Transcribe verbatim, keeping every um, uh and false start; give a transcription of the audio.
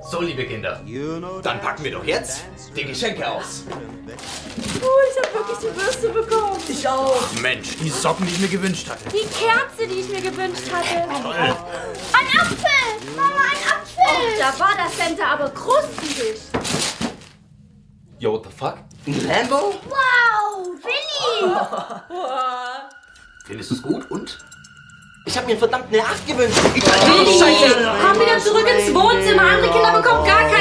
So, liebe Kinder, dann packen wir doch jetzt die Geschenke aus. Oh, ich habe wirklich die Bürste bekommen. Ich auch. Mensch, die Socken, die ich mir gewünscht hatte. Die Kerze, die ich mir gewünscht hatte. Toll. Ein Apfel! Mama, ein Apfel! Oh, da war das Center aber krustig. Yo, what the fuck? Ein Lambo? Wow, Willi! Findest du es gut und? Ich habe mir verdammt eine acht gewünscht. Ich Willi, komm wieder zurück ins Wohnzimmer. Andere Kinder bekommen gar keine.